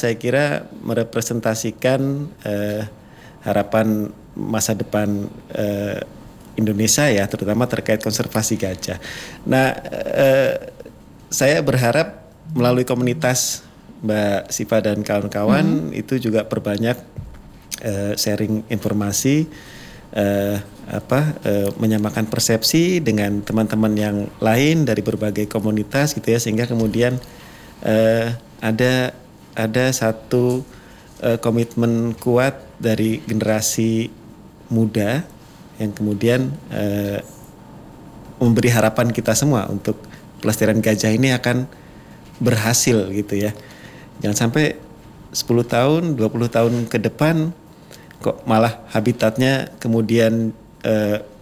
saya kira merepresentasikan harapan masa depan Indonesia ya, terutama terkait konservasi gajah. Nah, saya berharap melalui komunitas Mbak Siva dan kawan-kawan itu juga perbanyak sharing informasi, menyamakan persepsi dengan teman-teman yang lain dari berbagai komunitas gitu ya, sehingga kemudian ada satu komitmen kuat dari generasi muda yang kemudian memberi harapan kita semua untuk pelestarian gajah ini akan berhasil gitu ya. Jangan sampai 10 tahun, 20 tahun ke depan kok malah habitatnya kemudian